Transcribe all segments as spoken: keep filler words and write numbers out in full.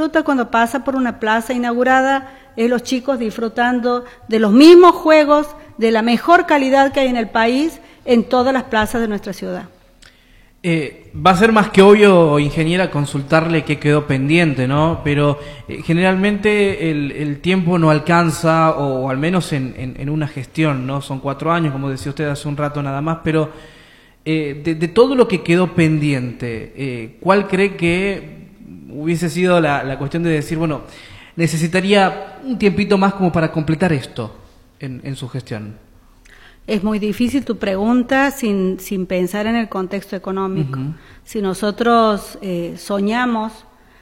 disfruta cuando pasa por una plaza inaugurada es los chicos disfrutando de los mismos juegos, de la mejor calidad que hay en el país, en todas las plazas de nuestra ciudad. Eh, va a ser más que obvio, ingeniera, consultarle qué quedó pendiente, ¿no? Pero eh, generalmente el, el tiempo no alcanza, o, o al menos en, en, en una gestión, ¿no? Son cuatro años, como decía usted hace un rato nada más, pero eh, de, de todo lo que quedó pendiente, eh, ¿cuál cree que hubiese sido la, la cuestión de decir, bueno, necesitaría un tiempito más como para completar esto en, en su gestión? Es muy difícil tu pregunta sin, sin pensar en el contexto económico. Uh-huh. Si nosotros eh, soñamos,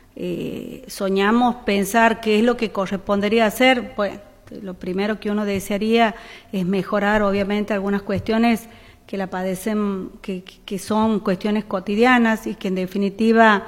eh, soñamos pensar qué es lo que correspondería hacer, pues lo primero que uno desearía es mejorar, obviamente, algunas cuestiones que la padecen, que, que son cuestiones cotidianas y que en definitiva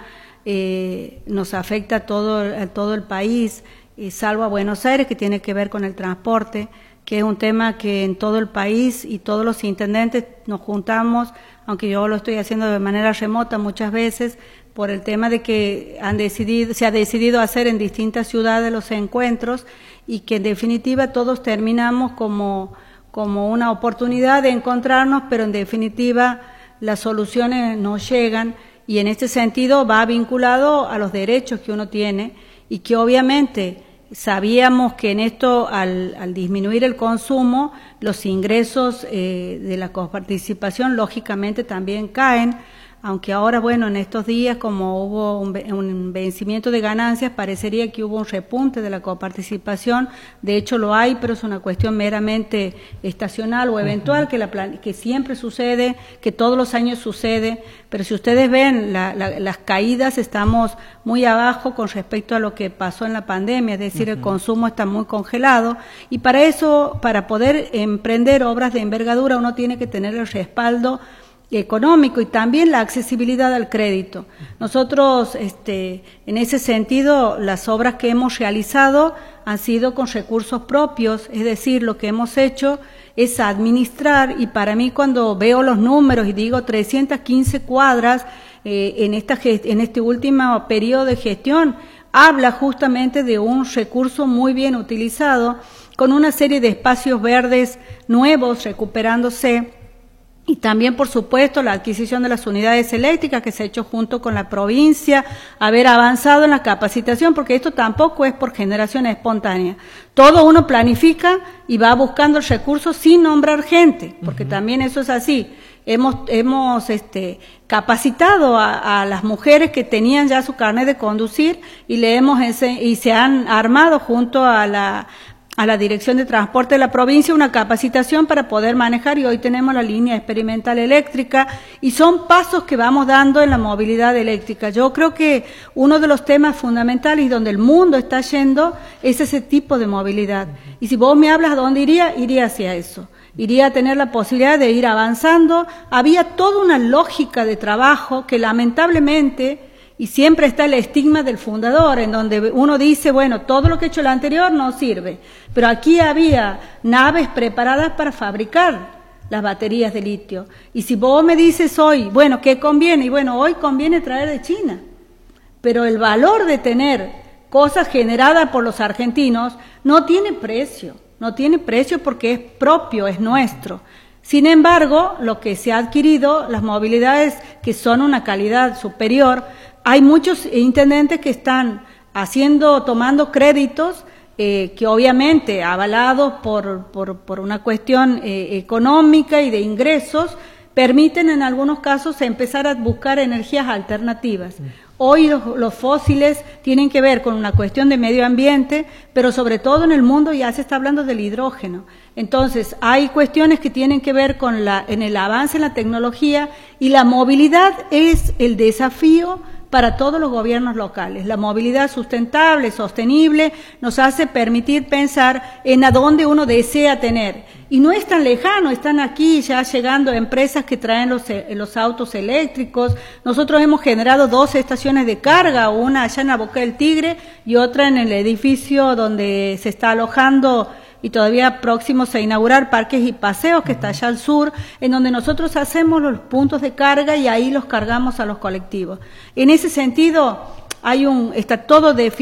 eh, nos afecta a todo, a todo el país, eh, salvo a Buenos Aires, que tiene que ver con el transporte, que es un tema que en todo el país y todos los intendentes nos juntamos, aunque yo lo estoy haciendo de manera remota muchas veces, por el tema de que han decidido, se ha decidido hacer en distintas ciudades los encuentros y que en definitiva todos terminamos como, como una oportunidad de encontrarnos, pero en definitiva las soluciones no llegan y en este sentido va vinculado a los derechos que uno tiene y que obviamente sabíamos que en esto, al, al disminuir el consumo, los ingresos eh, de la coparticipación lógicamente también caen, aunque ahora, bueno, en estos días, como hubo un, un vencimiento de ganancias, parecería que hubo un repunte de la coparticipación. De hecho lo hay, pero es una cuestión meramente estacional o eventual, uh-huh. que, la, que siempre sucede, que todos los años sucede. Pero si ustedes ven la, la, las caídas, estamos muy abajo con respecto a lo que pasó en la pandemia, es decir, uh-huh. el consumo está muy congelado. Y para eso, para poder emprender obras de envergadura, uno tiene que tener el respaldo económico y también la accesibilidad al crédito. Nosotros, este, en ese sentido, las obras que hemos realizado han sido con recursos propios, es decir, lo que hemos hecho es administrar, y para mí cuando veo los números y digo trescientas quince cuadras eh, en, esta, en este último periodo de gestión, habla justamente de un recurso muy bien utilizado, con una serie de espacios verdes nuevos recuperándose. Y también, por supuesto, la adquisición de las unidades eléctricas que se ha hecho junto con la provincia, haber avanzado en la capacitación, porque esto tampoco es por generación espontánea. Todo uno planifica y va buscando el recurso sin nombrar gente, porque uh-huh. también eso es así. Hemos, hemos este, capacitado a, a las mujeres que tenían ya su carnet de conducir y le hemos y se han armado junto a la a la Dirección de Transporte de la provincia una capacitación para poder manejar, y hoy tenemos la línea experimental eléctrica, y son pasos que vamos dando en la movilidad eléctrica. Yo creo que uno de los temas fundamentales y donde el mundo está yendo es ese tipo de movilidad. Y si vos me hablas a dónde iría, iría hacia eso. Iría a tener la posibilidad de ir avanzando. Había toda una lógica de trabajo que lamentablemente, y siempre está el estigma del fundador, en donde uno dice, bueno, todo lo que he hecho el anterior no sirve. Pero aquí había naves preparadas para fabricar las baterías de litio. Y si vos me dices hoy, bueno, ¿qué conviene? Y bueno, hoy conviene traer de China. Pero el valor de tener cosas generadas por los argentinos no tiene precio. No tiene precio porque es propio, es nuestro. Sin embargo, lo que se ha adquirido, las movilidades que son una calidad superior, hay muchos intendentes que están haciendo, tomando créditos eh, que obviamente avalados por, por, por una cuestión eh, económica y de ingresos, permiten en algunos casos empezar a buscar energías alternativas. Hoy los, los fósiles tienen que ver con una cuestión de medio ambiente, pero sobre todo en el mundo ya se está hablando del hidrógeno. Entonces, hay cuestiones que tienen que ver con la, en el avance en la tecnología, y la movilidad es el desafío para todos los gobiernos locales. La movilidad sustentable, sostenible, nos hace permitir pensar en a dónde uno desea tener. Y no es tan lejano, están aquí ya llegando empresas que traen los, los autos eléctricos. Nosotros hemos generado dos estaciones de carga, una allá en la Boca del Tigre y otra en el edificio donde se está alojando y todavía próximos a inaugurar Parques y Paseos, que está allá al sur, en donde nosotros hacemos los puntos de carga y ahí los cargamos a los colectivos. En ese sentido, hay un, está todo definido.